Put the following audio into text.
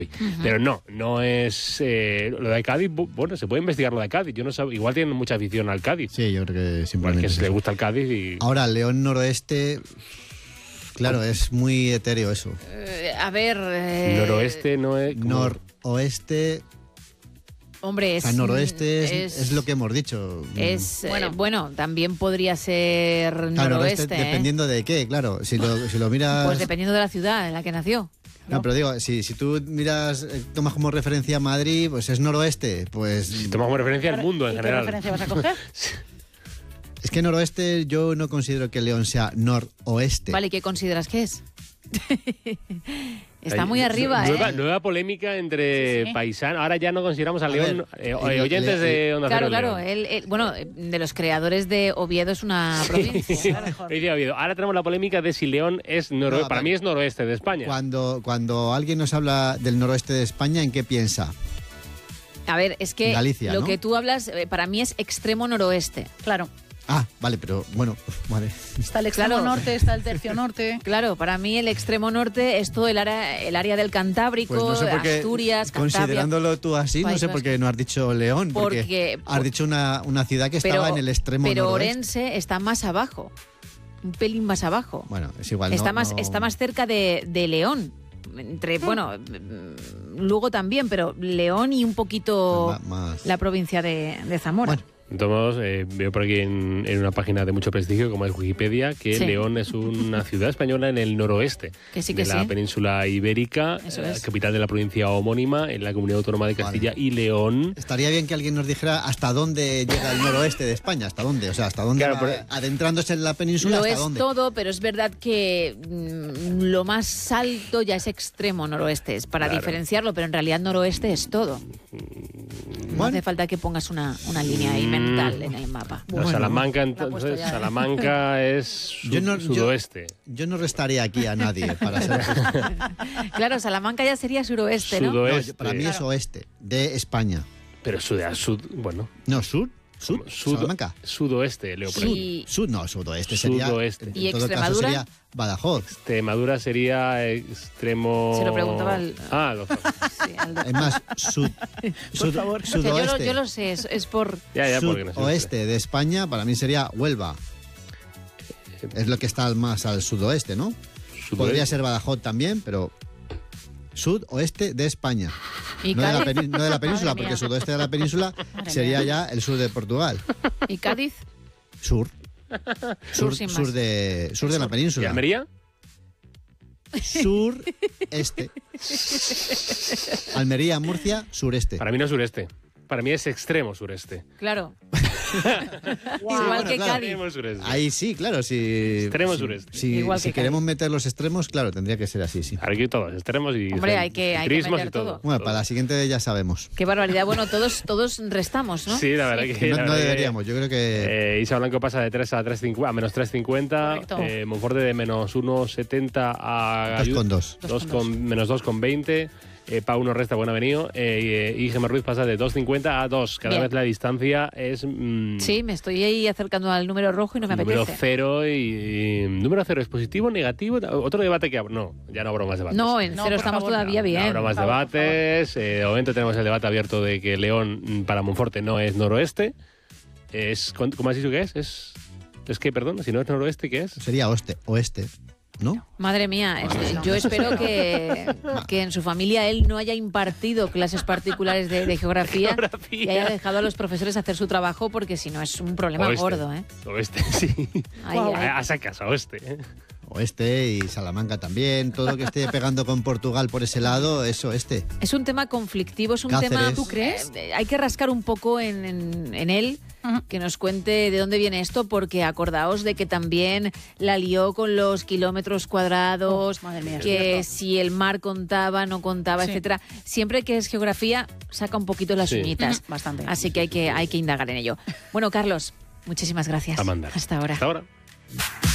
Pero no es... lo de Cádiz, bueno, se puede investigar lo de Cádiz. Yo no sé, igual tienen mucha afición al Cádiz. Sí, yo creo que simplemente... Porque le gusta el Cádiz y... Ahora, León Noroeste... Claro, es muy etéreo eso. Noroeste no es... Noroeste... Hombre, o sea, noroeste es lo que hemos dicho. Bueno, también podría ser Claro, noroeste. Dependiendo de qué, claro. Si lo miras... Pues dependiendo de la ciudad en la que nació. No, pero digo, si tú miras, tomas como referencia Madrid, pues es noroeste. Pues si tomas como referencia al mundo en general. ¿Qué referencia vas a coger? Es que noroeste yo no considero que León sea noroeste. Vale, ¿y qué consideras que es? Está muy arriba, nueva polémica entre paisanos. Ahora ya no consideramos a León oyentes de Onda Cero. Claro. Bueno, de los creadores de Oviedo es una provincia. Oviedo. Ahora tenemos la polémica de si León es noroeste. Para mí es noroeste de España. Cuando alguien nos habla del noroeste de España, ¿en qué piensa? A ver, es que Galicia, lo ¿no? que tú hablas, para mí es extremo noroeste. Claro. Ah, vale, pero bueno, vale. Está el extremo norte, está el tercio norte. Claro, para mí el extremo norte es todo el área del Cantábrico, pues no sé por qué, Asturias, Cantabria. Considerándolo tú así, no sé por qué no has dicho León, porque has dicho una ciudad que estaba en el extremo noroeste. Pero Orense está más abajo, un pelín más abajo. Bueno, es igual. Está más cerca de León. Luego también, pero León y un poquito más la provincia de Zamora. Bueno. Entonces, veo por aquí en una página de mucho prestigio, como es Wikipedia, que León es una ciudad española en el noroeste de la península ibérica, capital de la provincia homónima, en la Comunidad Autónoma de Castilla y León. Estaría bien que alguien nos dijera hasta dónde llega el noroeste de España, hasta dónde, o sea, hasta dónde, adentrándose en la península, lo hasta es dónde. todo, pero es verdad que lo más alto ya es extremo noroeste, es para diferenciarlo, pero en realidad noroeste es todo. No hace falta que pongas una línea ahí mental en el mapa. Salamanca, entonces, Salamanca es sudoeste. Yo no restaría aquí a nadie para ser Claro, Salamanca ya sería suroeste, ¿no? No, para mí es oeste, de España. Pero bueno. No, sur. Salamanca. Sudoeste, Leo, por aquí. Sudoeste sería... Sudoeste. ¿Y en todo Extremadura? caso sería Badajoz. Extremadura sería extremo... Se lo preguntaba al... doctor. Sí, al doctor. Es más, por favor. sudoeste. Yo lo sé, es por... Sudoeste de España para mí sería Huelva. Es lo que está más al sudoeste, ¿no? Podría ser Badajoz también, pero... Sudoeste de España. No de la península, porque sudoeste de la península sería ya el sur de Portugal. ¿Y Cádiz? Sur sin más. de la península. ¿Y Almería? Sureste. Almería, Murcia, sureste. Para mí no es sureste. Para mí es extremo sureste. Claro. Igual que Cádiz. Ahí sí, claro. Extremo sureste. Si queremos meter los extremos, claro, tendría que ser así, sí. Aquí todos, extremos y... Hombre, hay que meter todo. Bueno, para la siguiente ya sabemos. Qué barbaridad. Bueno, todos restamos, ¿no? Sí, la verdad que... No deberíamos, yo creo que... Isa Blanco pasa de 3 a menos 3,50. Monforte de menos 1,70 a... 2,2. Menos 2,20. Pau nos resta, buen avenido. Y Gemma Ruiz pasa de 2,50 a 2. Cada vez la distancia es... Sí, me estoy ahí acercando al número rojo y no me apetece. Número 0 y... ¿Número 0 es positivo, negativo? Otro debate que... No, ya no abro más debates. No, en 0 estamos todavía bien. No abro más debates. De momento tenemos el debate abierto de que León para Monforte no es noroeste. ¿Cómo has dicho que es? Es que, perdón, si no es noroeste, ¿qué es? Sería oeste. ¿No? Madre mía, yo espero que en su familia él no haya impartido clases particulares de geografía y haya dejado a los profesores hacer su trabajo, porque si no es un problema gordo, ¿eh? Oeste, sí. A sacas, oeste. Oeste y Salamanca también, todo lo que esté pegando con Portugal por ese lado es oeste. Es un tema conflictivo, es un Cáceres. tema... ¿Tú crees? Hay que rascar un poco en él, que nos cuente de dónde viene esto, porque acordaos de que también la lió con los kilómetros cuadrados, madre mía, que si el mar contaba, no contaba, etcétera. Siempre que es geografía, saca un poquito las uñitas. Bastante. Así que hay que indagar en ello. Bueno, Carlos, muchísimas gracias. Amanda. Hasta ahora. Hasta ahora.